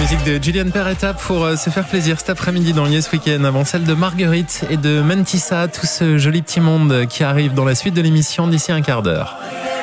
musique de Julian Peretta pour se faire plaisir cet après-midi dans Yes Weekend, avant celle de Marguerite et de Mentissa, tout ce joli petit monde qui arrive dans la suite de l'émission d'ici un quart d'heure.